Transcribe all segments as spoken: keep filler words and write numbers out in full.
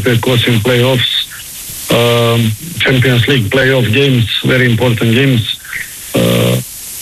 of course in playoffs, um, Champions League playoff games, very important games. Uh,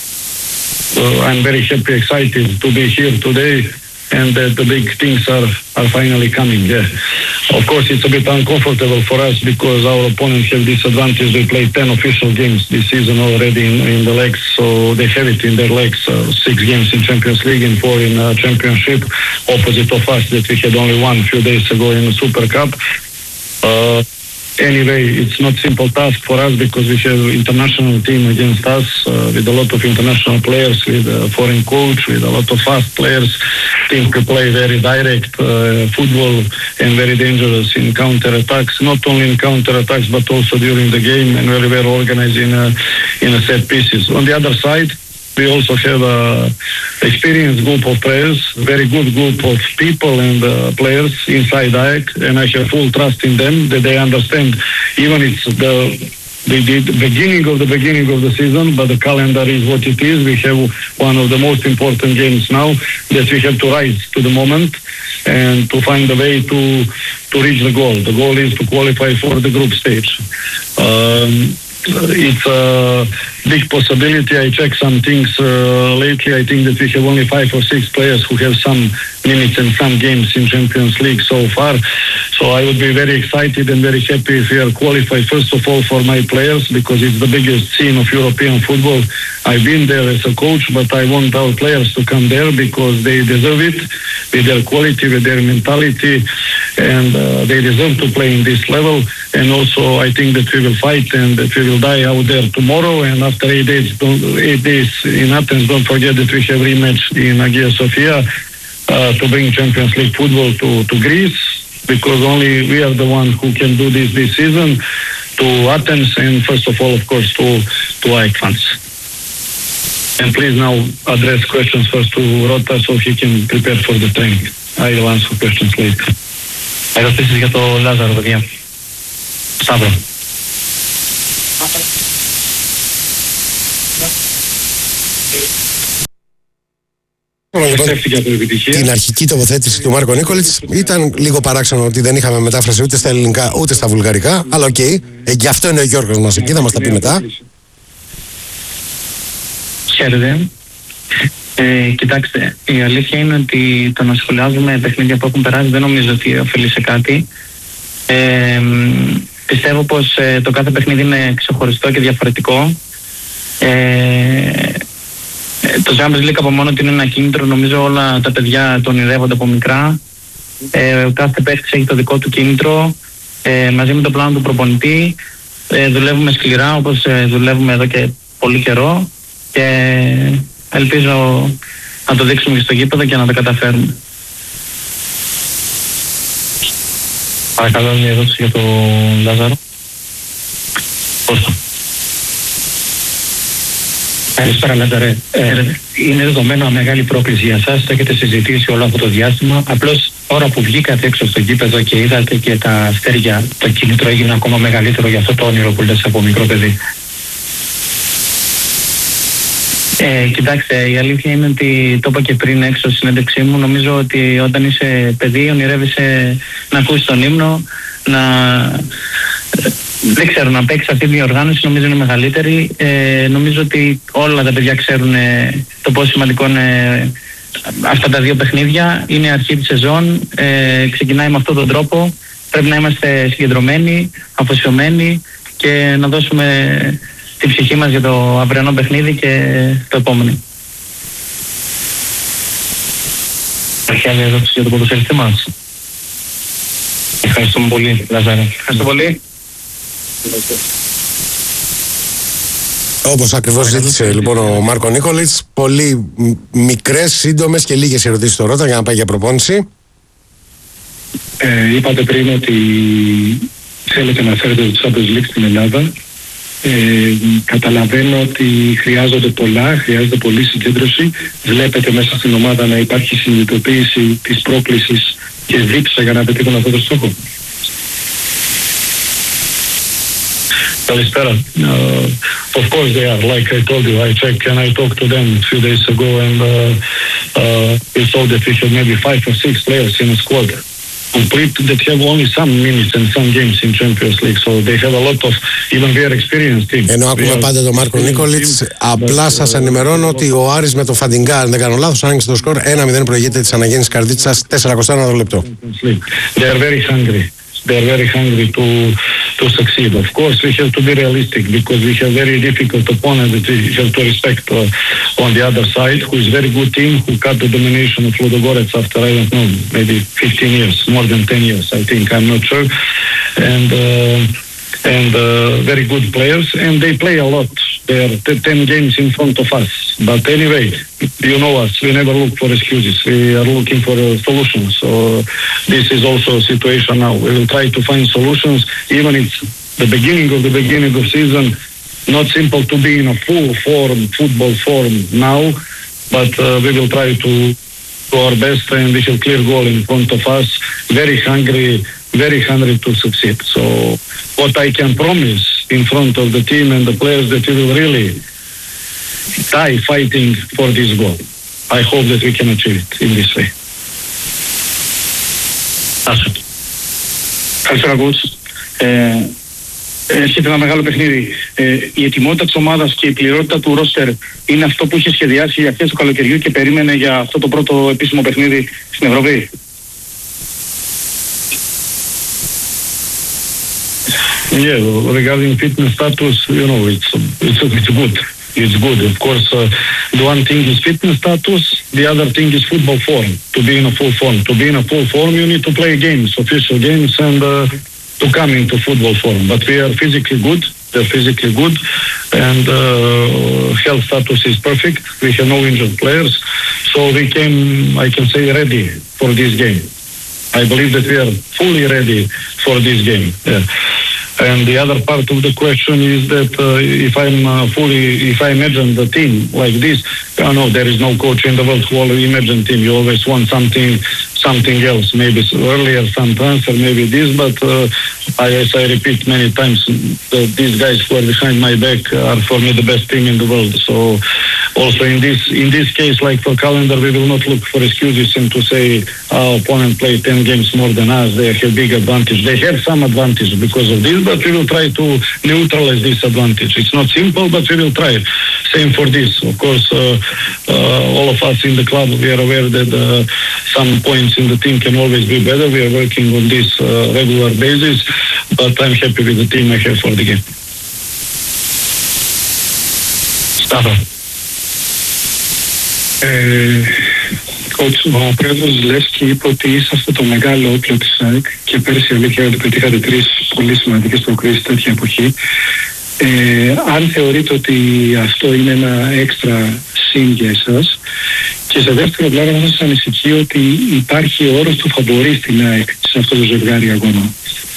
uh, I'm very happy, excited to be here today, and that the big things are, are finally coming. Yeah. Of course, it's a bit uncomfortable for us because our opponents have this advantage. They play ten official games this season already in, in the legs, so they have it in their legs. Uh, six games in Champions League and four in uh, Championship, opposite of us that we had only one a few days ago in the Super Cup. Uh, Anyway, it's not simple task for us because we have international team against us uh, with a lot of international players, with a foreign coach, with a lot of fast players. Team to play very direct uh, football and very dangerous in counter-attacks, not only in counter-attacks but also during the game, and very well organized in a, in a set pieces. On the other side, we also have a experienced group of players, very good group of people and uh, players inside A E C, and I have full trust in them that they understand. Even it's the, the, the beginning of the beginning of the season, but the calendar is what it is. We have one of the most important games now that we have to rise to the moment and to find a way to to reach the goal. The goal is to qualify for the group stage. Um, It's a big possibility. I checked some things uh, lately. I think that we have only five or six players who have some minutes and some games in Champions League so far. So I would be very excited and very happy if we are qualified, first of all, for my players, because it's the biggest scene of European football. I've been there as a coach, but I want our players to come there because they deserve it with their quality, with their mentality, and uh, they deserve to play in this level. And also I think that we will fight and that we will die out there tomorrow, and after eight days, eight days in Athens, don't forget that we have rematch in Hagia Sophia uh, to bring Champions League football to, to Greece, because only we are the ones who can do this this season, to Athens, and first of all, of course, to, to A E C fans. And please now address questions first to Rota so he can prepare for the training. I will answer questions later. Ερωτήσεις για το Λάζαρο, παιδιά. Σταύρο. Την αρχική τοποθέτηση του Μάρκο Νίκολιτς ήταν λίγο παράξενο ότι δεν είχαμε μετάφραση ούτε στα ελληνικά ούτε στα βουλγαρικά, αλλά οκ, okay. ε, γι' αυτό είναι ο Γιώργος μας εκεί, θα μας τα πει μετά. Χαίρετε. Ε, κοιτάξτε, η αλήθεια είναι ότι το να σχολιάζουμε παιχνίδια που έχουν περάσει δεν νομίζω ότι οφείλει σε κάτι. Ε, πιστεύω πως ε, το κάθε παιχνίδι είναι ξεχωριστό και διαφορετικό. Ε, το Champions League από μόνο ότι είναι ένα κίνητρο, νομίζω όλα τα παιδιά το ονειρεύονται από μικρά. Ε, κάθε παίκτης έχει το δικό του κίνητρο, ε, μαζί με το πλάνο του προπονητή. Ε, δουλεύουμε σκληρά όπως ε, δουλεύουμε εδώ και πολύ καιρό, και ελπίζω να το δείξουμε και στο γήπεδο και να τα καταφέρουμε. Παρακαλώ μια ερώτηση για τον Λάζαρο. Πώς. Καλησπέρα Λάζαρε. Ε, είναι δεδομένο μεγάλη πρόκληση για σας, το έχετε συζητήσει όλο αυτό το διάστημα. Απλώς ώρα που βγήκατε έξω στο γήπεδο και είδατε και τα αστέρια, το κίνητρο έγινε ακόμα μεγαλύτερο για αυτό το όνειρο που λες από μικρό παιδί. Ε, κοιτάξτε, η αλήθεια είναι ότι το είπα και πριν έξω στη συνέντευξή μου. Νομίζω ότι όταν είσαι παιδί ονειρεύεσαι να ακούσεις τον ύμνο, να... δεν ξέρω, να παίξεις αυτή τη διοργάνωση, νομίζω είναι μεγαλύτερη. Ε, νομίζω ότι όλα τα παιδιά ξέρουν το πόσο σημαντικό είναι αυτά τα δύο παιχνίδια. Είναι αρχή της σεζόν, ε, ξεκινάει με αυτόν τον τρόπο. Πρέπει να είμαστε συγκεντρωμένοι, αφοσιωμένοι και να δώσουμε την ψυχή μας για το αυριανό παιχνίδι και το επόμενο. Έχει άλλη ερώτηση για το ποδοσφαιριστή μας? Ευχαριστούμε πολύ, Λάζαρε. Ευχαριστώ πολύ. Όπως ακριβώς ζήτησε λοιπόν ο Μάρκο Νίκολιτς, πολύ μικρές, σύντομες και λίγες ερωτήσεις στο Ρώτα για να πάει για προπόνηση. Ε, είπατε πριν ότι θέλετε να φέρετε το Champions League στην Ελλάδα. Ε, καταλαβαίνω ότι χρειάζονται πολλά, χρειάζεται πολλή συγκέντρωση. Βλέπετε μέσα στην ομάδα να υπάρχει συνειδητοποίηση της πρόκλησης και δίψα για να πετύχουν αυτό το στόχο? Καλησπέρα. Uh, of course they are. Like I told you, I checked and I talked to them a few days ago, and uh, uh, we saw that we have maybe five or six players in a squad. complete that have only some minutes and some games in Champions League. So they have a lot of even very experienced teams. Ενώ ακούμε πάντα τον Μάρκο Νίκολιτς, απλά σας ενημερώνω ότι ο Άρης με το Φαντιγκά, αν δεν κάνω λάθος, άνοιξε το σκορ ένα μηδέν, προηγείται της Αναγέννης Καρδίτσας, τέσσερα είκοσι ένα λεπτό. They are very hungry. They are very hungry to to succeed. Of course, we have to be realistic because we have very difficult opponent that we have to respect uh, on the other side, who is very good team, who cut the domination of Ludogorets after, I don't know, maybe fifteen years, more than ten years, I think, I'm not sure. And uh, and uh, very good players, and they play a lot. They are t- ten games in front of us. But anyway, you know us, we never look for excuses. We are looking for uh, solutions. So this is also a situation now. We will try to find solutions, even it's the beginning of the beginning of season. Not simple to be in a full form, football form now, but uh, we will try to do our best, and we have clear goal in front of us. Very hungry, very hungry to succeed. So what I can promise in front of the team and the players that we will really die fighting for this goal. I hope that we can achieve it in this way. Άσο. Καλησπέρα, coach. Ε, έρχεται ένα μεγάλο παιχνίδι. Ε, η ετοιμότητα της ομάδας και η πληρότητα του ρόστερ είναι αυτό που είχε σχεδιάσει για αρχές του καλοκαιριού και περίμενε για αυτό το πρώτο επίσημο παιχνίδι στην Ευρώπη. Yeah, regarding fitness status, you know, it's it's it's good. It's good. Of course, uh, the one thing is fitness status. The other thing is football form. To be in a full form. To be in a full form, you need to play games, official games, and uh, to come into football form. But we are physically good. They're physically good, and uh, health status is perfect. We have no injured players, so we came, I can say, ready for this game. I believe that we are fully ready for this game. Yeah. And the other part of the question is that uh, if I'm uh, fully, if I imagine the team like this, I know there is no coach in the world who will imagine team. You always want something, something else. Maybe earlier some transfer, maybe this. But uh, I, as I repeat many times, the, these guys who are behind my back are for me the best team in the world. So also in this in this case, like for calendar, we will not look for excuses and to say our opponent played ten games more than us. They have big advantage. They have some advantage because of this. But we will try to neutralize this advantage. It's not simple, but we will try. Same for this. Of course, uh, uh, all of us in the club, we are aware that uh, some points in the team can always be better. We are working on this uh, regular basis, but I'm happy with the team I have for the game. Στάθο. Coach, ο πρόεδρος Λεύσκη είπε ότι είσαστε το μεγάλο όπλο της ΑΕΚ και πέρσι αλήθεια ότι πετύχατε τρεις πολύ σημαντικές προκρίσεις τέτοια εποχή. Ε, αν θεωρείτε ότι αυτό είναι ένα έξτρα συν για εσάς, και σε δεύτερο πλάνο θα σας ανησυχεί ότι υπάρχει ο όρος του φαβορί στην ΑΕΚ σε αυτό το ζευγάρι αγώνα.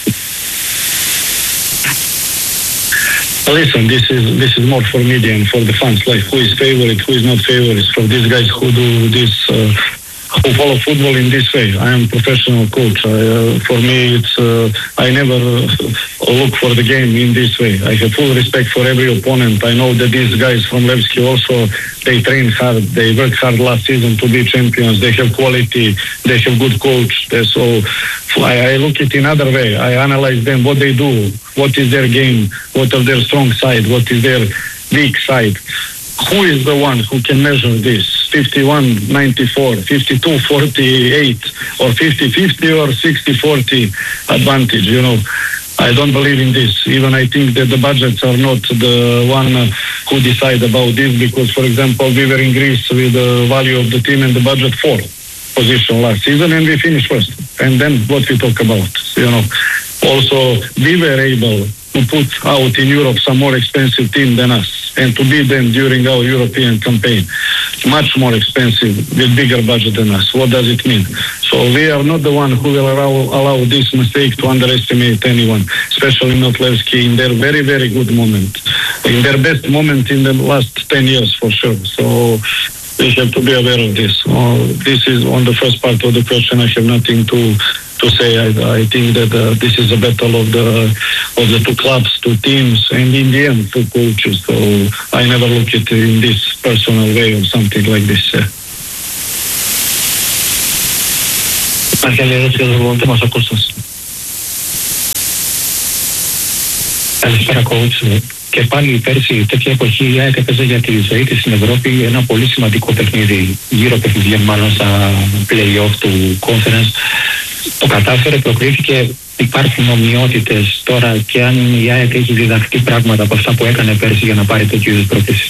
Listen, this is this is more for media and for the fans, like who is favorite, who is not favorite, for these guys who do this, uh, who follow football in this way. I am a professional coach. I, uh, for me, it's uh, I never look for the game in this way. I have full respect for every opponent. I know that these guys from Levski also, they train hard. They worked hard last season to be champions. They have quality. They have good coach. They're so I, I look it in other way. I analyze them, what they do, what is their game, what are their strong side, what is their weak side. Who is the one who can measure this? fifty-one ninety-four, fifty-two forty-eight, or fifty fifty, or sixty forty advantage, you know. I don't believe in this. Even I think that the budgets are not the one uh, who decide about this, because, for example, we were in Greece with the value of the team and the budget four position last season, and we finished first. And then what we talk about, you know. Also, we were able to put out in Europe some more expensive team than us, and to beat them during our European campaign. Much more expensive, with bigger budget than us. What does it mean? So we are not the one who will allow, allow this mistake to underestimate anyone, especially not Levski in their very, very good moment. In their best moment in the last ten years, for sure. So we have to be aware of this. Uh, this is on the first part of the question. I have nothing to to say. I, I think that uh, this is a battle of the of the two clubs, two teams, and in the end, two coaches. So I never look at it in this personal way or something like this. Yeah. Υπάρχει άλλη ερώτηση για τον προπονητή μας, ο Κώστας? Καλησπέρα, coach. Και πάλι πέρσι, τέτοια εποχή, η ΑΕΚ έπαιζε για τη ζωή της στην Ευρώπη ένα πολύ σημαντικό παιχνίδι, γύρω παιχνιδιών μάλλον στα play-off του conference. Το κατάφερε, προκρίθηκε. Υπάρχουν ομοιότητες τώρα, και αν η ΑΕΚ έχει διδαχτεί πράγματα από αυτά που έκανε πέρσι για να πάρει τέτοιου είδους πρόκληση?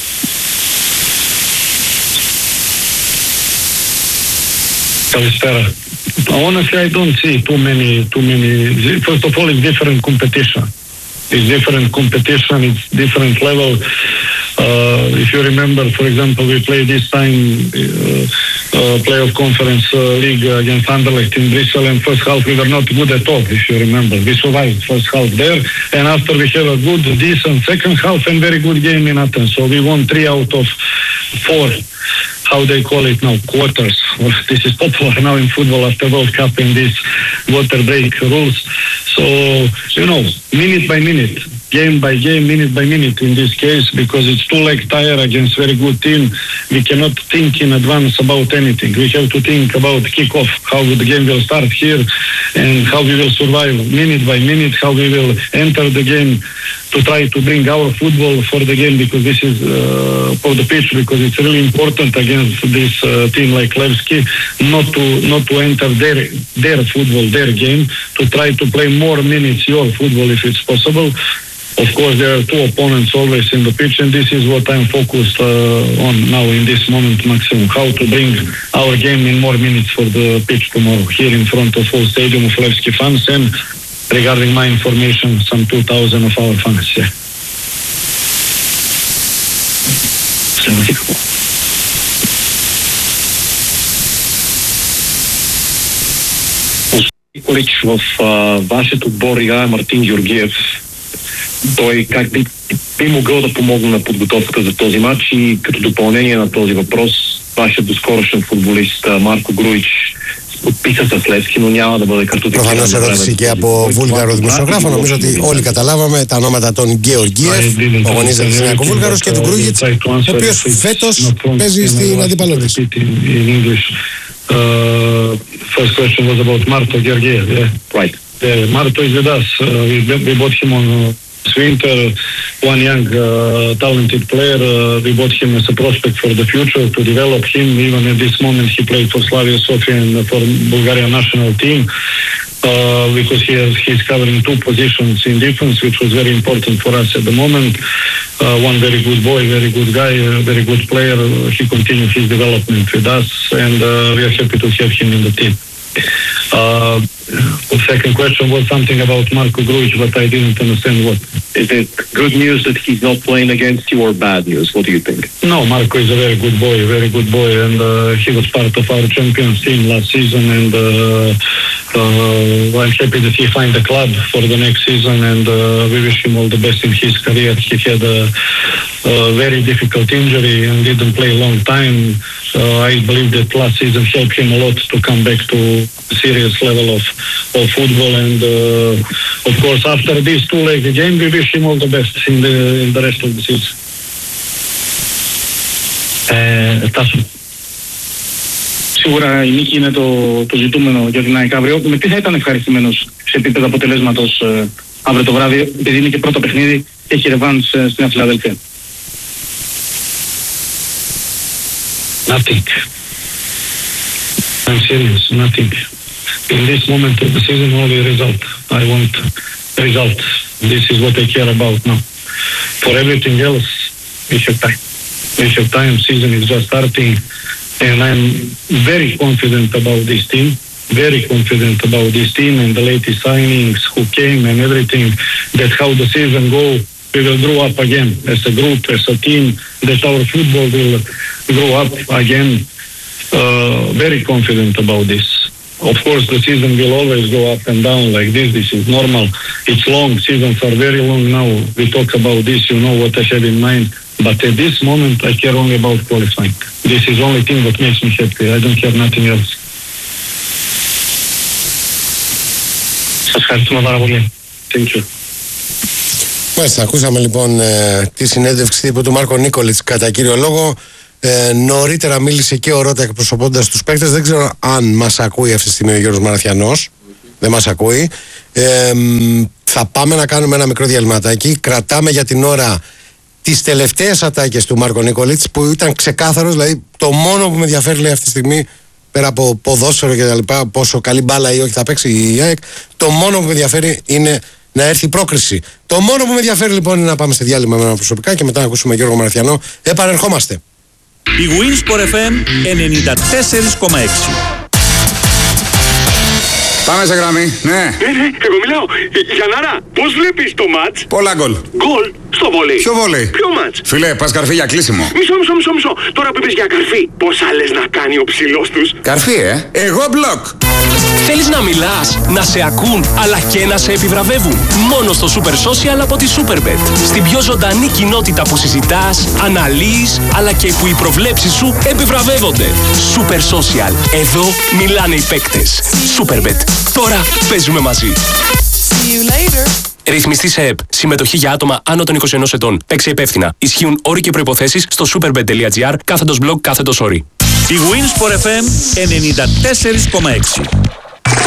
Καλησπέρα. Honestly, I don't see too many, too many. First of all, it's different competition. It's different competition. It's different level. Uh, if you remember, for example, we played this time uh, uh, playoff conference uh, league against Anderlecht in Bristol, and first half we were not good at all. If you remember, we survived first half there, and after we have a good, decent second half and very good game in Athens. So we won three out of four. How they call it now, quarters. This is popular now in football after World Cup and these water break rules. So, you know, minute by minute, game by game, minute by minute in this case, because it's two leg tire against very good team. We cannot think in advance about anything. We have to think about kick-off, how the game will start here and how we will survive minute by minute, how we will enter the game to try to bring our football for the game, because this is uh, for the pitch, because it's really important against this uh, team like Levski not to not to enter their their football, their game, to try to play more minutes your football if it's possible. Of course, there are two opponents always in the pitch, and this is what I'm focused uh, on now in this moment maximum, how to bring our game in more minutes for the pitch tomorrow, here in front of full stadium of Levski fans, and regarding my information, some two thousand of our fans, yeah. Николич в а, вашето отбор играе Мартин Георгиев. Той как би, би могъл да помогне на подготовката за този матч, и като допълнение на този въпрос, вашият доскорошен футболист Марко Груич подписа с Λεύσκι, но няма да бъде καρτοτική. Προφανώς ερώτηση και από Βούλγαρο δημοσιογράφο. Νομίζω ότι όλοι καταλάβαμε τα ονόματα των Γεωργίεφ, ο αγωνίζεται στην ΑΕΚ Βούλγαρος, και του Γκρούγιτς, ο οποίος φέτος παίζει στην αντιπαλότητα. Uh, first question was about Marto Georgiev, yeah. Right. Yeah, Marto is with us. Uh, we, we bought him on uh, this winter, one young uh, talented player. Uh, we bought him as a prospect for the future to develop him. Even at this moment he played for Slavia Sofia and for Bulgarian national team. Uh, because he has, he's covering two positions in defense, which was very important for us at the moment. Uh, one very good boy, very good guy, a very good player. He continued his development with us, and uh, we are happy to have him in the team. Uh, the second question was something about Marko Grujic, but I didn't understand what. Is it good news that he's not playing against you, or bad news? What do you think? No, Marko is a very good boy, a very good boy, and uh, he was part of our champions team last season, and uh, uh, I'm happy that he find a club for the next season, and uh, we wish him all the best in his career. He had a, a very difficult injury and didn't play a long time. Uh, I believe that last season helped him a lot to come back to a serious level of, of football, and uh, of course after this two-leg game we wish him all the best in the, in the rest of the season. Ε, Τάσο, σίγουρα η νίκη είναι το, το ζητούμενο για την ΑΕΚ αύριο. Με τι θα ήταν ευχαριστημένος σε επίπεδο αποτελέσματος ε, αύριο το βράδυ, επειδή είναι και πρώτο παιχνίδι και έχει ρεβάνς ε, στην Φιλαδέλφια? Nothing. I'm serious, nothing. In this moment of the season, only result. I want result. This is what I care about now. For everything else, we have time. We have time. Season is just starting, and I'm very confident about this team. Very confident about this team and the latest signings who came and everything. That how the season go, we will grow up again as a group, as a team. That our football will grow up again. Uh, very confident about this. Of course, the season will always go up and down like this. This is normal. It's long. Seasons are very long now. We talk about this. You know what I have in mind. But at this moment, I care only about qualifying. This is the only thing that makes me happy. I don't care nothing else. Σας ευχαριστούμε πάρα πολύ. Thank you. Μάλιστα, ακούσαμε λοιπόν ε, τη συνέντευξη τύπου του Μάρκο Νίκολιτς κατά κύριο λόγο. Ε, νωρίτερα μίλησε και ο Ρώτα εκπροσωπώντας τους παίκτες. Δεν ξέρω αν μας ακούει αυτή τη στιγμή ο Γιώργος Μαραθιανός. Δεν μας ακούει. Ε, θα πάμε να κάνουμε ένα μικρό διαλυματάκι. Κρατάμε για την ώρα τις τελευταίες ατάκες του Μάρκο Νίκολιτς, που ήταν ξεκάθαρος. Δηλαδή το μόνο που με ενδιαφέρει, λέει, αυτή τη στιγμή, πέρα από ποδόσφαιρο και τα λοιπά, πόσο καλή μπάλα ή όχι θα παίξει η ΑΕΚ, το μόνο που με ενδιαφέρει είναι να έρθει η πρόκριση. Το μόνο που με ενδιαφέρει λοιπόν είναι να πάμε σε διάλειμμα με ένα προσωπικά και μετά να ακούσουμε Γιώργο Μαραθιανό. Επανερχόμαστε. Η Winsport εφ εμ ενενήντα τέσσερα κόμμα έξι. Πάμε σε γραμμή, ναι. Ναι, ναι, εγώ μιλάω. Γιαννάρα, πώς βλέπεις το μάτς? Πολλά γκολ. Γκολ στο βολέι. Ποιο βολέι? Ποιο μάτς? Φίλε, πας καρφί για κλείσιμο. Μισό, μισό, μισό, μισό. Τώρα που είπες για καρφί, πόσα λες να κάνει ο ψηλός τους? Καρφί, ε. Εγώ μπλοκ. Θέλεις να μιλάς, να σε ακούν, αλλά και να σε επιβραβεύουν? Μόνο στο Super Social από τη Superbet. Στην πιο ζωντανή κοινότητα που συζητάς, αναλύεις, αλλά και που οι προβλέψεις σου επιβραβεύονται. Super Social. Εδώ μιλάνε οι παίκτες. Superbet. Τώρα παίζουμε μαζί. Ρυθμιστή σε ΕΠ. Συμμετοχή για άτομα άνω των είκοσι ενός ετών. Παίξε υπεύθυνα. Ισχύουν όροι και προϋποθέσεις στο superbet.gr κάθετος blog κάθετος όροι. Η Winsport εφ εμ ενενήντα τέσσερα κόμμα έξι.